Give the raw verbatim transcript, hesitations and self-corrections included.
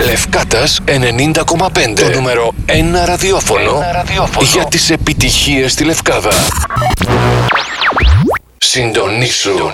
Λευκάτας ενενήντα κόμμα πέντε. Το νούμερο ένα ραδιόφωνο, ένα ραδιόφωνο για τις επιτυχίες στη Λευκάδα. Συντονίσου.